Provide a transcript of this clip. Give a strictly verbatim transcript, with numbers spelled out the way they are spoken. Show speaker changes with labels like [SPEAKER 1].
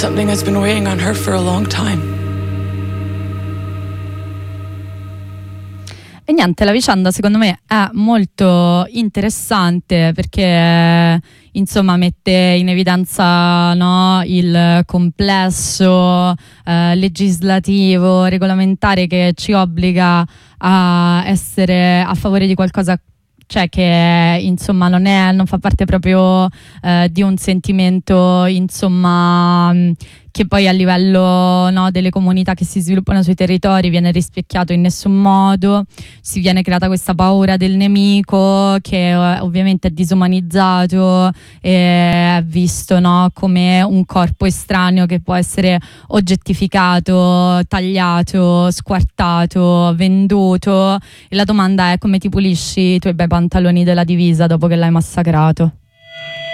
[SPEAKER 1] Something has been weighing on her for a long time.
[SPEAKER 2] E niente, la vicenda secondo me è molto interessante perché insomma mette in evidenza, no, il complesso eh, legislativo, regolamentare che ci obbliga a essere a favore di qualcosa, cioè che insomma non è, non fa parte proprio eh, di un sentimento insomma che poi a livello, no, delle comunità che si sviluppano sui territori viene rispecchiato in nessun modo. Si viene creata questa paura del nemico che eh, ovviamente è disumanizzato e è visto, no, come un corpo estraneo che può essere oggettificato, tagliato, squartato, venduto, e la domanda è: come ti pulisci i tuoi bei pantaloni della divisa dopo che l'hai massacrato?